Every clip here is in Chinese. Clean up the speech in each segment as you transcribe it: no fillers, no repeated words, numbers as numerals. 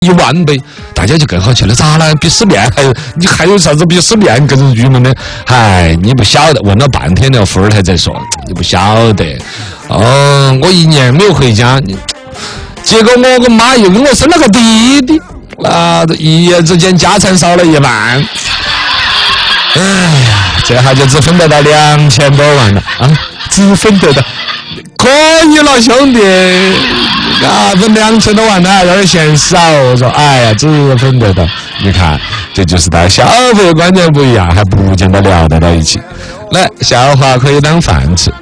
1万倍，大家就更好奇了，咋了？比死面你还有啥子比死面更郁闷的？嗨，你不晓得，问了半天了，富二代在说，你不晓得。哦，我1年没有回家，结果我妈又给我生了个弟弟，一夜之间家产少了1万。哎呀，这下就只分得到2000多万了啊！只分得到。可以了，兄弟，分2000多万呢，有点嫌少。我说，哎呀，只分得到。你看，这就是大家消费观念不一样，还不见得聊得到一起。来，笑话可以当饭吃。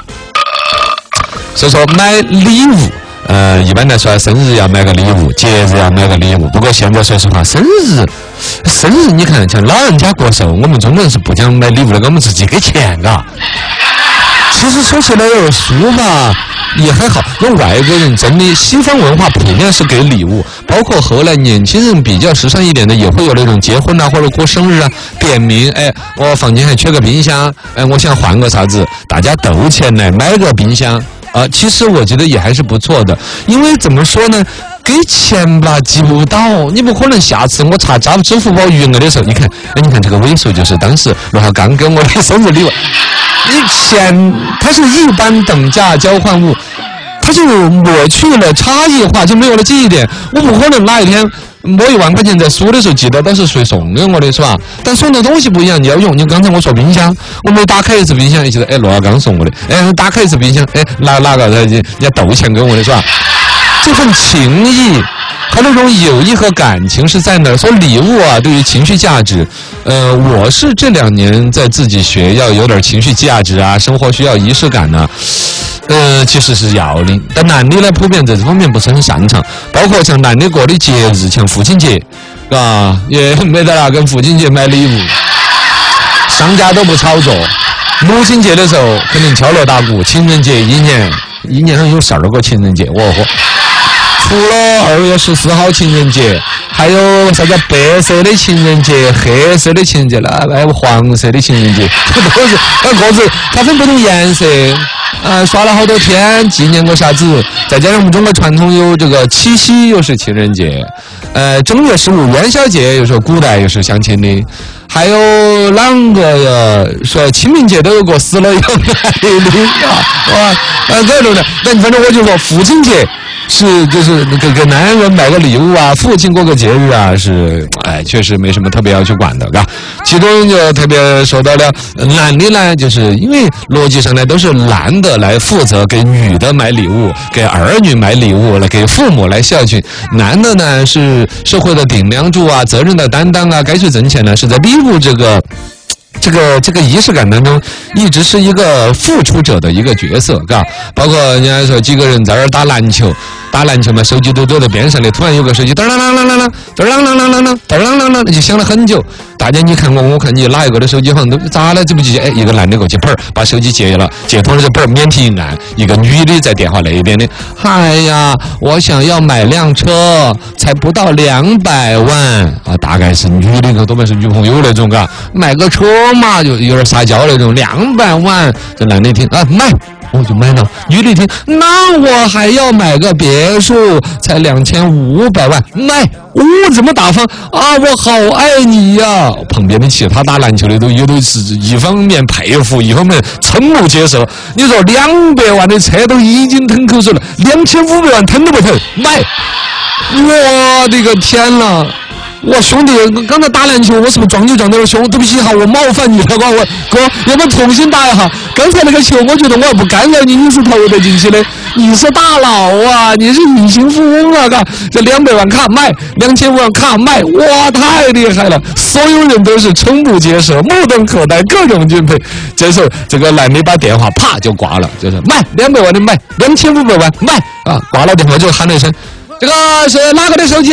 所以说，买礼物，一般来说，生日要买个礼物，节日要买个礼物。不过现在说实话，生日，你看，像老人家过寿，我们中国人是不讲买礼物的，我们直接给钱，嘎。其实说起来有俗吧，也还好。因为外国人真的西方文化普遍是给礼物，包括后来年轻人比较时尚一点的，也会有那种结婚啊或者过生日啊，点名，我房间还缺个冰箱，我想换个啥子，大家斗钱来买个冰箱啊。其实我觉得也还是不错的，因为怎么说呢？给钱吧记不到，你不可能下次我查支付宝余额的时候，你看这个尾数就是当时罗小刚给我的生日礼物。你钱它是一般等价交换物，它就抹去了差异化，就没有了记忆点。我不可能哪一天摸1万块钱在输的时候记得都是谁送给我的，是吧？但送的东西不一样，你要用。你刚才我说冰箱，我每打开一次冰箱，也记得罗小刚送我的。打开一次冰箱，哪个人家斗钱给我的，是吧？这份情谊和那种友谊和感情是在哪儿？说礼物啊，对于情绪价值，我是这2年在自己学要有点情绪价值啊，生活需要仪式感呢。其实是要的，但男的呢普遍在这方面不是很擅长，包括像男的过的节日，像父亲节，也没得啦，跟父亲节买礼物，商家都不炒作。母亲节的时候肯定敲锣打鼓，情人节一年上有12个情人节，除了2月14号情人节，还有啥子白色的情人节、黑色的情人节了，还有黄色的情人节，都是各自它分不同颜色，耍了好多天纪念个啥子。再加上我们中国传统有这个七夕又是情人节，正月15元宵节有时候古代又是相亲的，还有啷个呀？说清明节都有个死了要买的各种的。但反正我就说父亲节。就是给男人买个礼物啊，父亲过个节日啊，是确实没什么特别要去管的，嘎。其中就特别说到了男的呢，就是因为逻辑上呢都是男的来负责给女的买礼物，给儿女买礼物，来给父母来孝敬。男的呢是社会的顶梁柱啊，责任的担当啊，该去挣钱呢是在礼物这个仪式感当中，一直是一个付出者的一个角色，嘎。包括人家说几个人在这儿打篮球嘛，手机都丢在边上的，突然有个手机噔啷啷啷啷啷噔啷啷啷啷啷噔啷啷啷，就响了很久。大家你看过我看你哪一个的手机好像都咋了记不记？一个男的过去把手机接了，接通了这免提一按，一个女的在电话那边的，哎呀，我想要买辆车，才不到200万啊，大概是女的，多半是女朋友那种，嘎，买个车嘛，就有点撒娇那种，200万，这男的一听买。我就买了，女的听，那我还要买个别墅，才2500万，买，这么大方啊！我好爱你呀！旁边的其他打篮球的都是一方面佩服，一方面瞠目结舌。你说200万的车都已经吞口水了，2500万吞都不吞，买！我的个天呐！我兄弟，刚才打篮球，我是不是撞到了胸？对不起哈，我冒犯你了，哥，要不要重新打一下？刚才那个球，我觉得我也不干扰你是投得进去的。你是大佬啊，你是隐形富翁啊，嘎！这200万卡买，2500万卡买，哇，太厉害了！所有人都是瞠目结舌，目瞪口呆，各种敬佩。这时候，这个男的把电话啪就挂了，就是买200万的买，2500万买啊！挂了电话就喊了一声。这个是哪个的手机？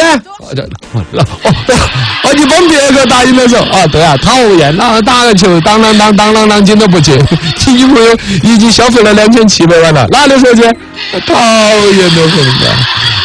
你帮别个打印的时候对啊，讨厌啊！打个球，当啷紧都不接，你女朋友已经消费了2700万了，哪里手机？讨厌的很啊！